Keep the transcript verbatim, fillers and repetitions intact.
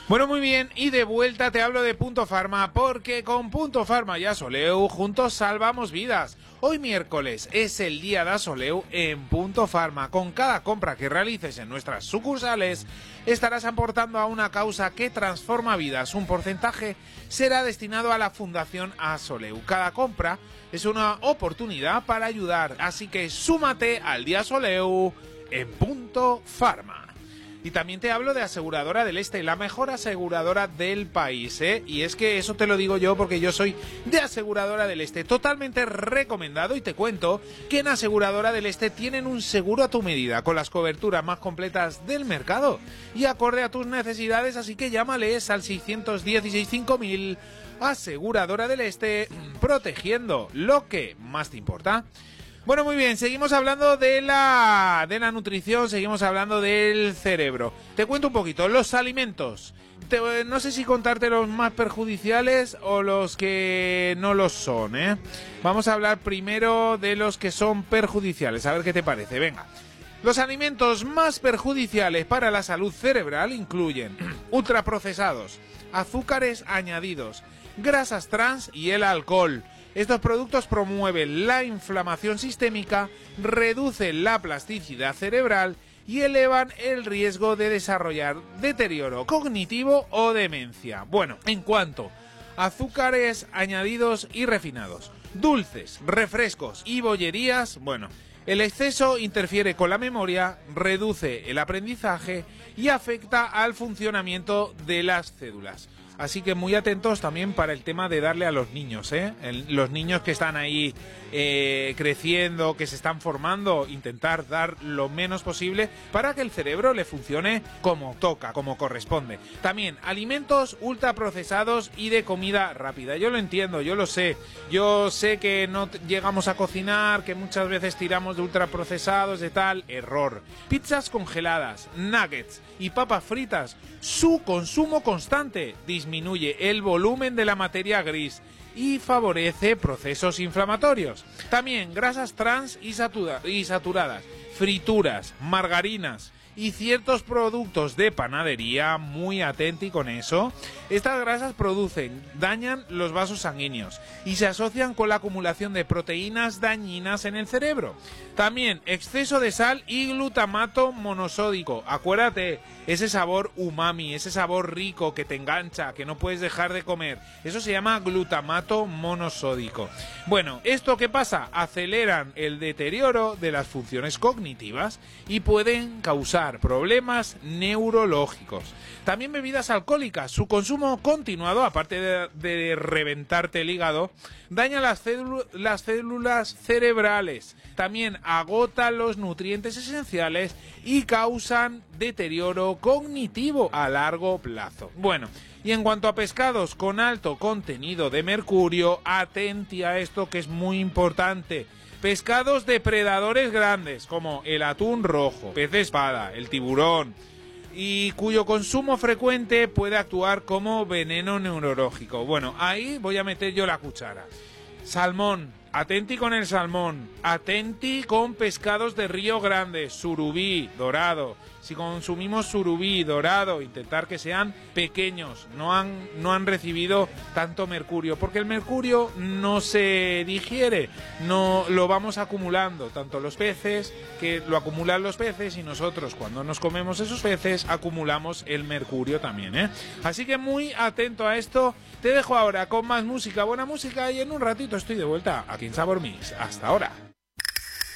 Bueno, muy bien, y de vuelta te hablo de Punto Farma, porque con Punto Farma y Asoleu juntos salvamos vidas. Hoy miércoles es el día de Asoleu en Punto Farma. Con cada compra que realices en nuestras sucursales, estarás aportando a una causa que transforma vidas. Un porcentaje será destinado a la Fundación Asoleu. Cada compra es una oportunidad para ayudar, así que súmate al día Asoleu en Punto Farma. Y también te hablo de Aseguradora del Este, la mejor aseguradora del país, ¿eh? Y es que eso te lo digo yo porque yo soy de Aseguradora del Este, totalmente recomendado, y te cuento que en Aseguradora del Este tienen un seguro a tu medida, con las coberturas más completas del mercado y acorde a tus necesidades, así que llámales al seiscientos dieciséis cinco mil. Aseguradora del Este, protegiendo lo que más te importa. Bueno, muy bien, seguimos hablando de la, de la nutrición, seguimos hablando del cerebro. Te cuento un poquito, los alimentos. Te, no sé si contarte los más perjudiciales o los que no lo son, ¿eh? Vamos a hablar primero de los que son perjudiciales, a ver qué te parece, venga. Los alimentos más perjudiciales para la salud cerebral incluyen ultraprocesados, azúcares añadidos, grasas trans y el alcohol. Estos productos promueven la inflamación sistémica, reducen la plasticidad cerebral y elevan el riesgo de desarrollar deterioro cognitivo o demencia. Bueno, en cuanto a azúcares añadidos y refinados, dulces, refrescos y bollerías, bueno, el exceso interfiere con la memoria, reduce el aprendizaje y afecta al funcionamiento de las células. Así que muy atentos también para el tema de darle a los niños, ¿eh? El, los niños que están ahí eh, creciendo, que se están formando, intentar dar lo menos posible para que el cerebro le funcione como toca, como corresponde. También alimentos ultraprocesados y de comida rápida. Yo lo entiendo, yo lo sé. Yo sé que no llegamos a cocinar, que muchas veces tiramos de ultraprocesados, de tal. Error. Pizzas congeladas, nuggets y papas fritas. Su consumo constante disminuye el volumen de la materia gris y favorece procesos inflamatorios. También grasas trans y, satura, y saturadas, frituras, margarinas y ciertos productos de panadería, muy atenti con eso. Estas grasas producen, dañan los vasos sanguíneos y se asocian con la acumulación de proteínas dañinas en el cerebro. También exceso de sal y glutamato monosódico. Acuérdate, ese sabor umami, ese sabor rico que te engancha, que no puedes dejar de comer. Eso se llama glutamato monosódico. Bueno, ¿esto qué pasa? Aceleran el deterioro de las funciones cognitivas y pueden causar problemas neurológicos. También bebidas alcohólicas. Su consumo continuado, aparte de, de reventarte el hígado, daña las, célula, las células cerebrales. También agota los nutrientes esenciales y causan deterioro cognitivo a largo plazo. Bueno, y en cuanto a pescados con alto contenido de mercurio, atenti a esto que es muy importante. Pescados depredadores grandes como el atún rojo, pez espada, el tiburón, y cuyo consumo frecuente puede actuar como veneno neurológico. Bueno, ahí voy a meter yo la cuchara. Salmón, atenti con el salmón, atenti con pescados de río grande, surubí, dorado. Si consumimos surubí, dorado, intentar que sean pequeños, no han, no han recibido tanto mercurio, porque el mercurio no se digiere, no lo vamos acumulando, tanto los peces, que lo acumulan los peces, y nosotros cuando nos comemos esos peces acumulamos el mercurio también, ¿eh? Así que muy atento a esto. Te dejo ahora con más música, buena música, y en un ratito estoy de vuelta aquí en Sabor Mix. Hasta ahora.